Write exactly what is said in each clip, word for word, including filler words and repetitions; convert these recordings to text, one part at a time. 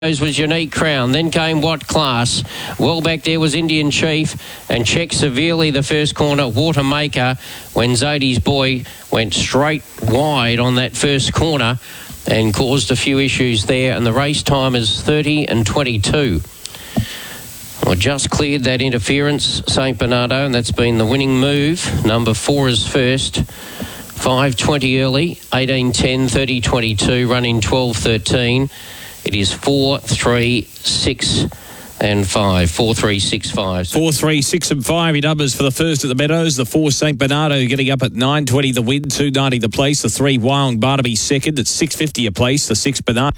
was Unique Crown. Then came What Class. Well back there was Indian Chief, and checked severely the first corner, Watermaker, when Zodi's Boy went straight wide on that first corner and caused a few issues there. And the race time is thirty and twenty-two. Well, just cleared that interference, Saint Bernardo, and that's been the winning move. Number four is first. five twenty early, eighteen ten, thirty twenty-two, running twelve thirteen. It is four, three, six, and five. Four, three, six, five. Four, three, six, and five. Your numbers for the first at the Meadows. The four, Saint Bernardo, getting up at nine twenty the win, two ninety the place. The three, Wyong Barnaby second at six fifty a place. The six, Bernardo.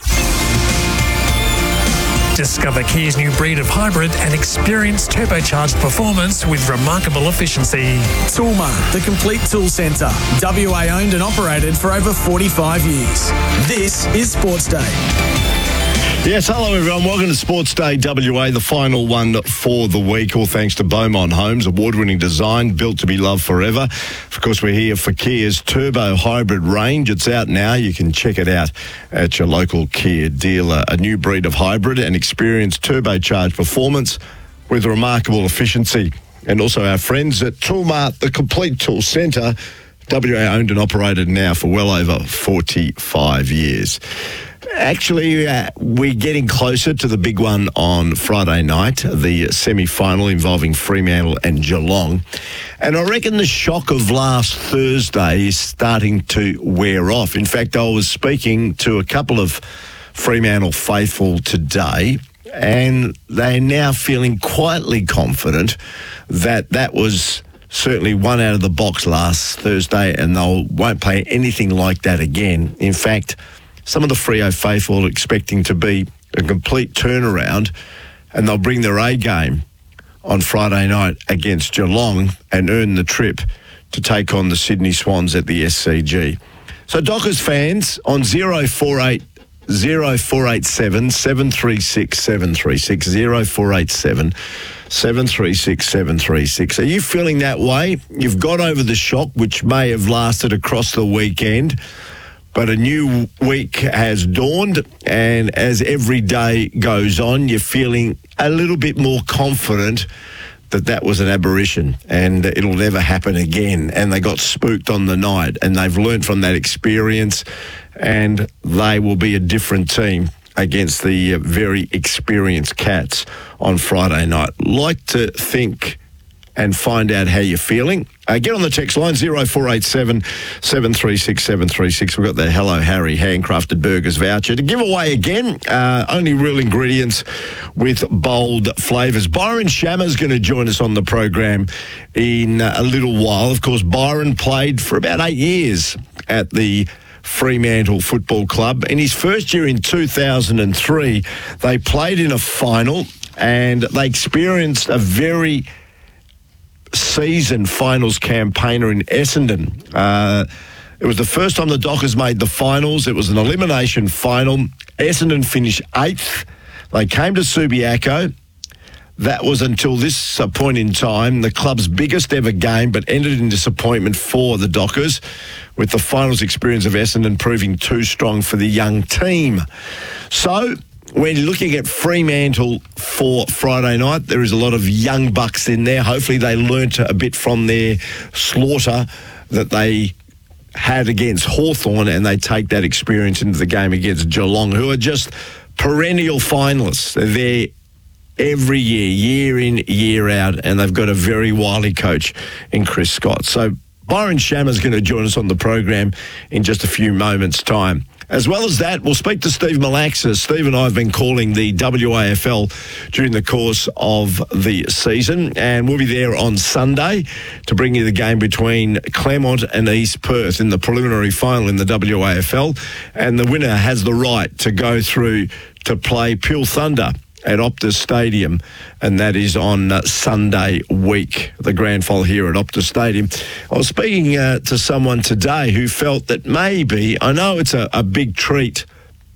Discover Kia's new breed of hybrid and experience turbocharged performance with remarkable efficiency. Toolmart, the complete tool centre. W A owned and operated for over forty-five years. This is Sports Day. Yes, hello everyone. Welcome to Sports Day W A, the final one for the week. All thanks to Beaumont Homes, award-winning design, built to be loved forever. Of course, we're here for Kia's Turbo Hybrid range. It's out now. You can check it out at your local Kia dealer. A new breed of hybrid and experienced turbocharged performance with remarkable efficiency. And also our friends at Toolmart, the complete tool centre. W A owned and operated now for well over forty-five years. Actually, uh, we're getting closer to the big one on Friday night, the semi-final involving Fremantle and Geelong. And I reckon the shock of last Thursday is starting to wear off. In fact, I was speaking to a couple of Fremantle faithful today, and they're now feeling quietly confident that that was certainly one out of the box last Thursday, and they won't play anything like that again. In fact, some of the Freo faithful are expecting to be a complete turnaround, and they'll bring their A game on Friday night against Geelong and earn the trip to take on the Sydney Swans at the S C G. So Dockers fans on zero four eight zero four eight seven seven three six seven three six zero four eight seven seven three six seven three six. Are you feeling that way? You've got over the shock, which may have lasted across the weekend. But a new week has dawned, and as every day goes on, you're feeling a little bit more confident that that was an aberration and it'll never happen again. And they got spooked on the night, and they've learned from that experience, and they will be a different team against the very experienced Cats on Friday night. Like to think and find out how you're feeling. Uh, get on the text line, zero four eight seven seven three six seven three six. We've got the Hello Harry handcrafted burgers voucher to give away again. Uh, only real ingredients with bold flavours. Byron Shammer's going to join us on the program in a little while. Of course, Byron played for about eight years at the Fremantle Football Club. In his first year in two thousand three, they played in a final, and they experienced a very season finals campaigner in Essendon. Uh, it was the first time the Dockers made the finals. It was an elimination final. Essendon finished eighth. They came to Subiaco. That was until this uh, point in time the club's biggest ever game, but ended in disappointment for the Dockers, with the finals experience of Essendon proving too strong for the young team. So when looking at Fremantle for Friday night, there is a lot of young bucks in there. Hopefully they learnt a bit from their slaughter that they had against Hawthorn, and they take that experience into the game against Geelong, who are just perennial finalists. They're there every year, year in, year out, and they've got a very wily coach in Chris Scott. So Byron Shammer's going to join us on the program in just a few moments' time. As well as that, we'll speak to Steve Malaxa. Steve and I have been calling the W A F L during the course of the season, and we'll be there on Sunday to bring you the game between Claremont and East Perth in the preliminary final in the W A F L, and the winner has the right to go through to play Peel Thunder at Optus Stadium, and that is on uh, Sunday week, the grand final here at Optus Stadium. I was speaking uh, to someone today who felt that maybe, I know it's a, a big treat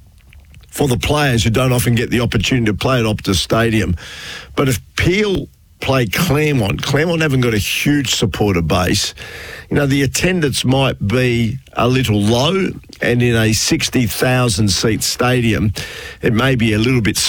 for the players who don't often get the opportunity to play at Optus Stadium, but if Peel play Claremont. Claremont haven't got a huge supporter base. You know, the attendance might be a little low, and in a sixty thousand seat stadium, it may be a little bit